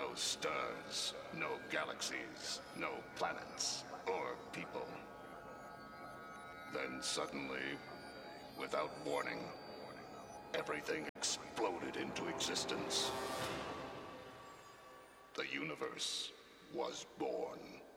No stars, no galaxies, no planets, or people. Then suddenly, without warning, everything exploded into existence. The universe was born.